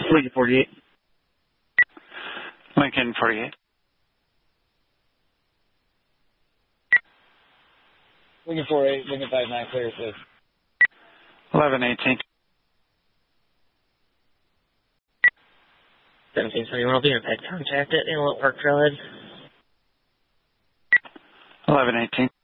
Lincoln 48. Lincoln 48. Lincoln 48, Lincoln 59, clear, safe. 1118. 1721 will be in bed contact at Antelope Park Trailhead. 1118.